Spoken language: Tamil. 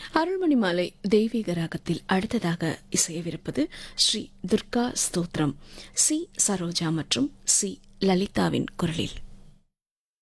அருள்மணி மாலை தெய்வீக ராகத்தில் அடுத்ததாக இசையவிருப்பது ஸ்ரீ துர்கா ஸ்தோத்திரம். சி சரோஜா மற்றும் சி லலிதாவின் குரலில்.